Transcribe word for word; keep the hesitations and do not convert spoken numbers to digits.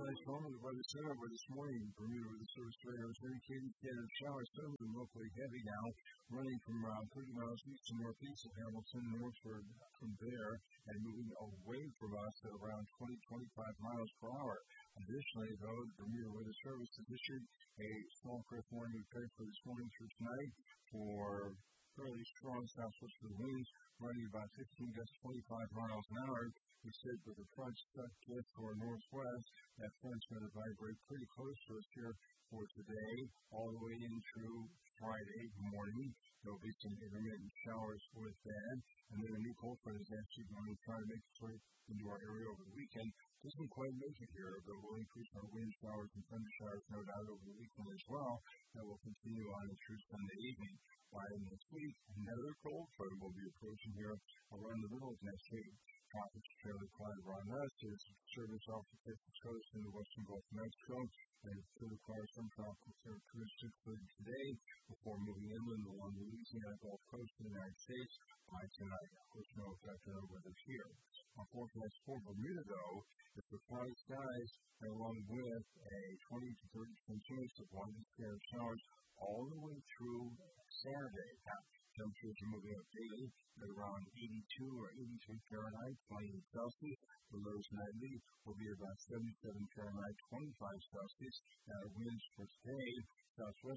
nice moment by the center by this morning. Bermuda with the service radar is indicating scattered showers, some of them locally heavy now, running from around thirty miles east to northeast of Hamilton and northward from there, and moving away from us at around twenty to twenty-five miles per hour. Additionally, though, the Bermuda Weather Service has issued a small craft warning prepared for this morning through tonight for fairly strong southwesterly winds running about fifteen to twenty-five miles an hour. He said with the front stuck west or northwest, that front's going to vibrate pretty close to us here for today, all the way into Friday morning. There will be some intermittent showers with that, and then a new cold front is actually going to try to make its way into our area over the weekend. Doesn't quite make it here, but will increase our wind showers and thunder showers no doubt over the weekend as well. That will continue on through Sunday evening. By next week, another cold front will be approaching here around the middle of next week. Tropics fairly quiet around us as service off the Texas coast in the western Gulf of Mexico, and it could require some tropical characteristics today before moving inland along the Louisiana Gulf Coast of the United States by tonight. Of course, no effect on our weather here. Our forecast for Bermuda, though, is for cloudy skies and along with a twenty to thirty percent chance of widely scattered showers all the way through Saturday. Now, temperatures are moving up daily at around eighty-two or eighty-three Fahrenheit, twenty-eight Celsius. The lows nightly will be about seventy-seven Fahrenheit, twenty-five Celsius. Now, winds for today, southwest